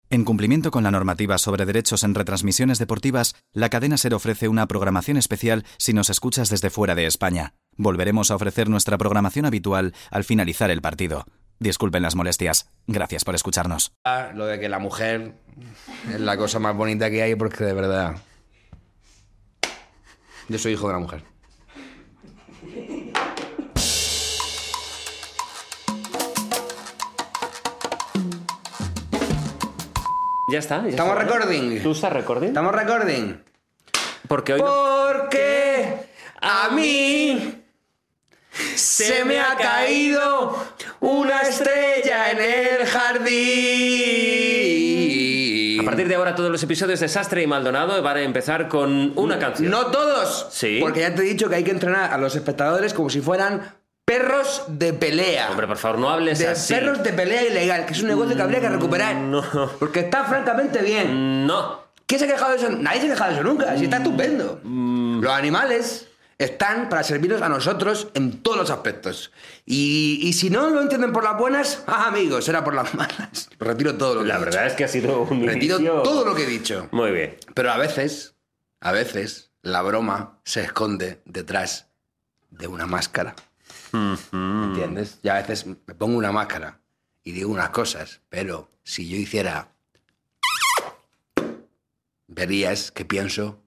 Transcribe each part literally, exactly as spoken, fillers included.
En cumplimiento con la normativa sobre derechos en retransmisiones deportivas, la cadena SER ofrece una programación especial si nos escuchas desde fuera de España. Volveremos a ofrecer nuestra programación habitual al finalizar el partido. Disculpen las molestias. Gracias por escucharnos. Lo de que la mujer es la cosa más bonita que hay, porque de verdad... Yo soy hijo de una mujer. Ya está. Ya ¿Estamos está, recording? ¿no? ¿Tú estás recording? ¿Estamos recording? Porque hoy... Porque a mí se me ha caído una estrella en el jardín. A partir de ahora todos los episodios de Sastre y Maldonado van a empezar con una canción. No todos. Sí. Porque ya te he dicho que hay que entrenar a los espectadores como si fueran perros de pelea. Hombre, por favor, no hables de así. perros de pelea ilegal, que es un negocio que habría que recuperar. No. Porque está francamente bien. No. ¿Quién se ha quejado de eso? Nadie se ha quejado de eso nunca. Si está estupendo. Mm. Los animales están para servirnos a nosotros en todos los aspectos. Y, y si no lo entienden por las buenas, ah, amigos, será por las malas. Retiro todo lo que La he dicho. verdad es que ha sido un Retiro inicio... todo lo que he dicho. Muy bien. Pero a veces, a veces, la broma se esconde detrás de una máscara. Mm-hmm. ¿Entiendes? Y a veces me pongo una máscara y digo unas cosas, pero si yo hiciera... verías que pienso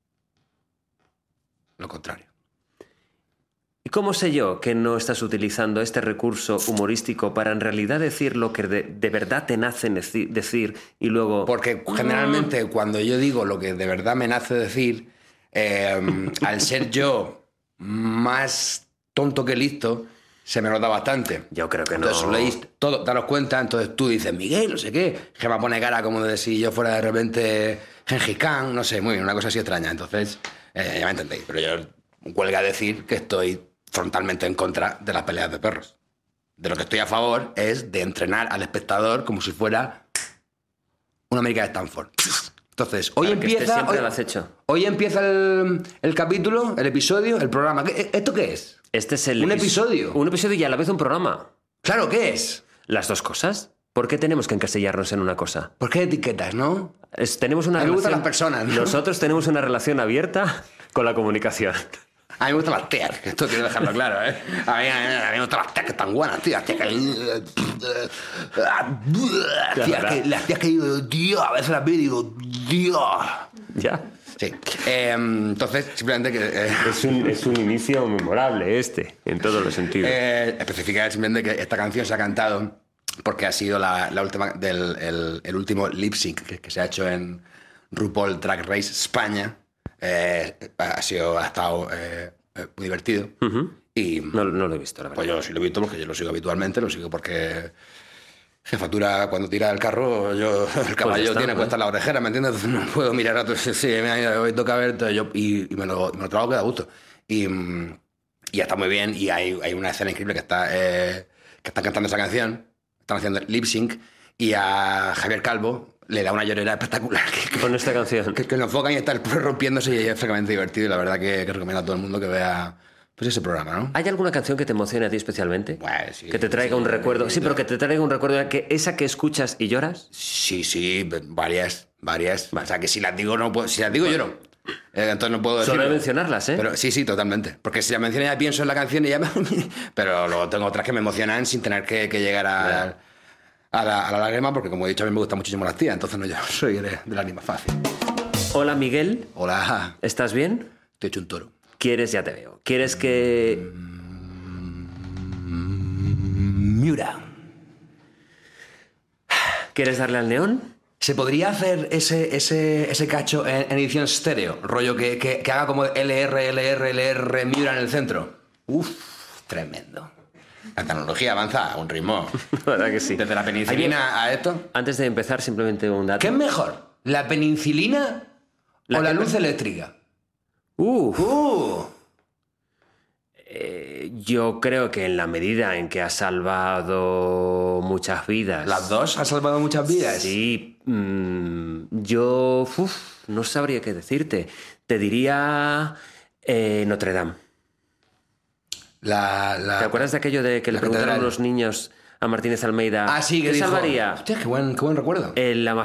lo contrario. ¿Y cómo sé yo que no estás utilizando este recurso humorístico para en realidad decir lo que de, de verdad te nace neci- decir y luego... Porque generalmente cuando yo digo lo que de verdad me nace decir, eh, al ser yo más tonto que listo, se me nota bastante. Yo creo que no. Entonces leéis todo, daros cuenta, entonces tú dices, Miguel, no sé qué, que me pone cara como de si yo fuera de repente Gengis Khan, no sé, muy bien, una cosa así extraña. Entonces, eh, ya me entendéis, pero yo huelga a decir que estoy frontalmente en contra de las peleas de perros. De lo que estoy a favor es de entrenar al espectador como si fuera una América de Stanford. Entonces, hoy Para que esté empieza... siempre Hoy, al acecho. hoy empieza el, el capítulo, el episodio, el programa. ¿Qué- ¿Esto qué es? Este es el Un epis- episodio. Un episodio y a la vez un programa. Claro, ¿qué es? ¿Las dos cosas? ¿Por qué tenemos que encasillarnos en una cosa? ¿Por qué etiquetas, no? Es- tenemos una A mí me gustan relación- las personas, ¿no? Nosotros tenemos una relación abierta con la comunicación. A mí me gustan las tías, que esto quiero dejarlo claro, ¿eh? A mí, a mí me gustan las tías que están buenas, tío. Las tías que... Las tías que, las tías que digo, tío, a veces las veo y digo, tío. Ya. Sí. Eh, entonces, simplemente que... eh, Es un, es un inicio memorable este, en todos los sentidos. eh, especificar simplemente que esta canción se ha cantado porque ha sido la, la última del el, el último lip sync que, que se ha hecho en RuPaul Drag Race España. Eh, ha sido ha estado eh, eh, muy divertido. Ujú. Y No, no lo he visto, la verdad. pues yo sí lo he visto porque yo lo sigo habitualmente, lo sigo porque jefatura cuando tira el carro, yo el caballo está, tiene ¿eh? puesta la orejera, ¿me entiendes? Entonces no puedo mirar a otros. Sí, sí, me, hoy toca ver, entonces yo, y, y me, lo, me lo trago que da gusto. Y, mm, y está muy bien y hay, hay una escena increíble que está eh, que están cantando esa canción, están haciendo lip sync y a Javier Calvo le da una llorera espectacular. Que, que, Con esta canción. que, que lo enfocan y está el perro rompiéndose y es francamente divertido y la verdad que, que recomiendo a todo el mundo que vea pues ese programa, ¿no? ¿Hay alguna canción que te emocione a ti especialmente? Bueno, sí, que te traiga sí, un recuerdo. Sí, sí. pero que te traiga un recuerdo. Que esa que escuchas y lloras. Sí, sí, varias, varias. O sea, que si las digo, no puedo. Si las digo, lloro. Eh, entonces no puedo decir. Solo de mencionarlas, ¿eh? Pero sí, sí, totalmente. Porque si las menciono ya pienso en la canción y ya me... Pero luego tengo otras que me emocionan sin tener que, que llegar a, a, la, a la lágrima, porque como he dicho, a mí me gustan muchísimo las tías, entonces no, yo soy de, de lágrima fácil. Hola, Miguel. Hola, ¿Estás bien? te he hecho un toro. ¿Quieres? Ya te veo. ¿Quieres que...? Miura. ¿Quieres darle al neón? ¿Se podría hacer ese, ese, ese cacho en, en edición estéreo? Rollo que, que, que haga como L R, L R, L R, Miura en el centro. Uf, tremendo. La tecnología avanza a un ritmo. La verdad que sí. Desde la penicilina a esto. Antes de empezar, simplemente un dato. ¿Qué es mejor? ¿La penicilina La o la que- luz eléctrica? Uf. Uh, Eh, yo creo que en la medida en que ha salvado muchas vidas... ¿Las dos han salvado muchas vidas? Sí. mm, yo... uf, no sabría qué decirte. Te diría... eh, Notre Dame. La, la... ¿Te acuerdas de aquello de que le la preguntaron a catedral. unos niños a Martínez Almeida Ah, sí, que ¿qué dijo... salvaría? Hostia, qué buen, qué buen recuerdo. El